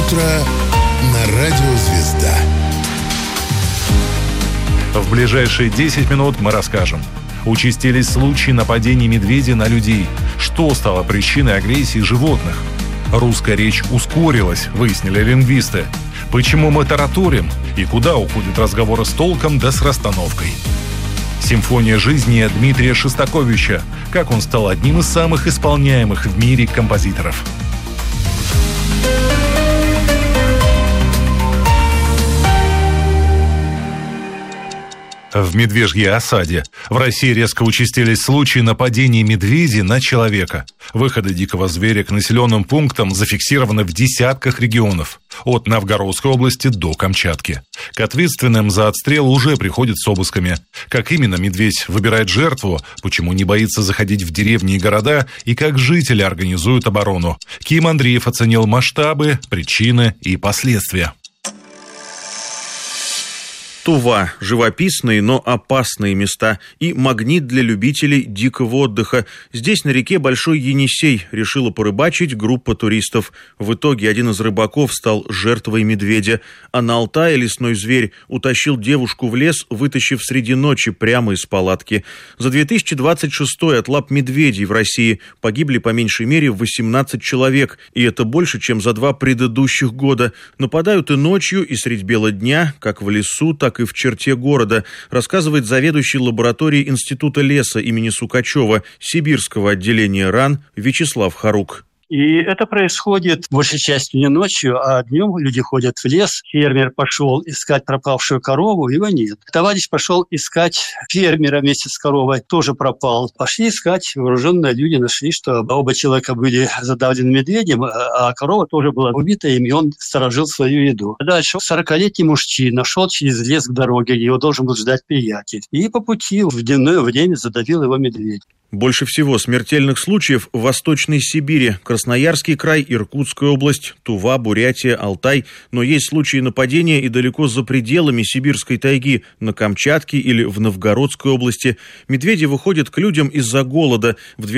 Утро на радио «Звезда». В ближайшие 10 минут мы расскажем. Участились случаи нападений медведей на людей. Что стало причиной агрессии животных? Русская речь ускорилась, выяснили лингвисты. Почему мы тараторим? И куда уходят разговоры с толком да с расстановкой? Симфония жизни Дмитрия Шостаковича. Как он стал одним из самых исполняемых в мире композиторов. В медвежьей осаде в России резко участились случаи нападений медведей на человека. Выходы дикого зверя к населенным пунктам зафиксированы в десятках регионов, от Новгородской области до Камчатки. К ответственным за отстрел уже приходят с обысками. Как именно медведь выбирает жертву, почему не боится заходить в деревни и города, и как жители организуют оборону. Ким Андреев оценил масштабы, причины и последствия. Тува – живописные, но опасные места и магнит для любителей дикого отдыха. Здесь на реке Большой Енисей решила порыбачить группа туристов. В итоге один из рыбаков стал жертвой медведя. А на Алтае лесной зверь утащил девушку в лес, вытащив среди ночи прямо из палатки. За 2026 от лап медведей в России погибли по меньшей мере 18 человек. И это больше, чем за 2 предыдущих года. Нападают и ночью, и средь бела дня, как в лесу, так и в черте города, рассказывает заведующий лабораторией Института леса имени Сукачева Сибирского отделения РАН Вячеслав Харук. И это происходит большей частью не ночью, а днем люди ходят в лес. Фермер пошел искать пропавшую корову, его нет. Товарищ пошел искать фермера вместе с коровой, тоже пропал. Пошли искать, вооруженные люди нашли, что оба человека были задавлены медведем, а корова тоже была убита им, и он сторожил свою еду. Дальше 40-летний мужчина шел через лес к дороге, его должен был ждать приятель. И по пути в дневное время задавил его медведь. Больше всего смертельных случаев в Восточной Сибири, Красноярский край, Иркутская область, Тува, Бурятия, Алтай. Но есть случаи нападения и далеко за пределами сибирской тайги, на Камчатке или в Новгородской области. Медведи выходят к людям из-за голода. В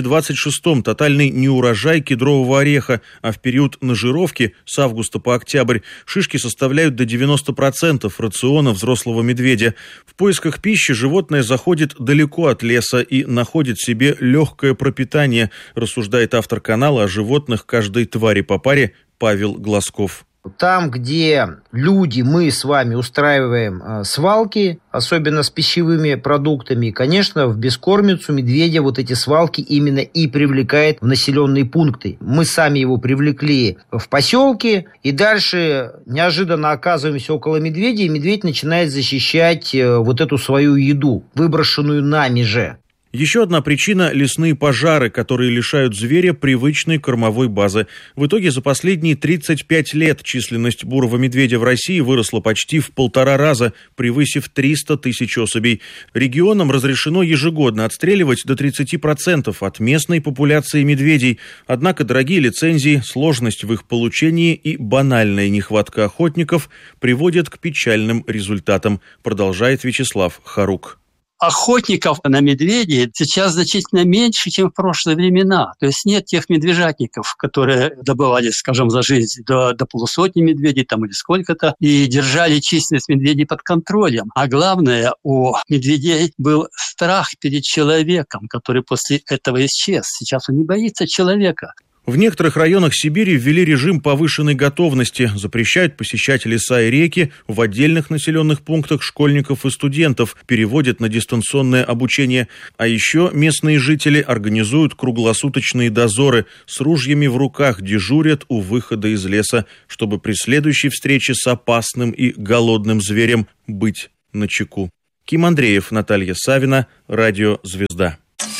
2026-м тотальный неурожай кедрового ореха, а в период нажировки с августа по октябрь шишки составляют до 90% рациона взрослого медведя. В поисках пищи животное заходит далеко от леса и находит себе легкое пропитание, рассуждает автор канала о животных каждой твари по паре Павел Глазков. Там, где люди, мы с вами устраиваем свалки, особенно с пищевыми продуктами, конечно, в бескормицу медведя вот эти свалки именно и привлекает в населенные пункты. Мы сами его привлекли в поселке, и дальше неожиданно оказываемся около медведя, и медведь начинает защищать вот эту свою еду, выброшенную нами же. Еще одна причина – лесные пожары, которые лишают зверя привычной кормовой базы. В итоге за последние 35 лет численность бурого медведя в России выросла почти в 1,5 раза, превысив 300 тысяч особей. Регионам разрешено ежегодно отстреливать до 30% от местной популяции медведей. Однако дорогие лицензии, сложность в их получении и банальная нехватка охотников приводят к печальным результатам, продолжает Вячеслав Харук. Охотников на медведей сейчас значительно меньше, чем в прошлые времена. То есть нет тех медвежатников, которые добывали, скажем, за жизнь до полусотни медведей там, или сколько-то, и держали численность медведей под контролем. А главное, у медведей был страх перед человеком, который после этого исчез. Сейчас он не боится человека. В некоторых районах Сибири ввели режим повышенной готовности, запрещают посещать леса и реки, в отдельных населенных пунктах школьников и студентов переводят на дистанционное обучение. А еще местные жители организуют круглосуточные дозоры, с ружьями в руках дежурят у выхода из леса, чтобы при следующей встрече с опасным и голодным зверем быть начеку. Ким Андреев, Наталья Савина, Радио «Звезда».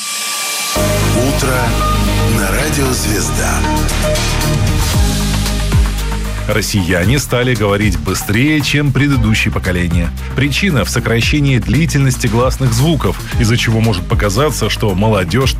Утро на радио «Звезда». Россияне стали говорить быстрее, чем предыдущие поколения. Причина в сокращении длительности гласных звуков, из-за чего может показаться, что молодежь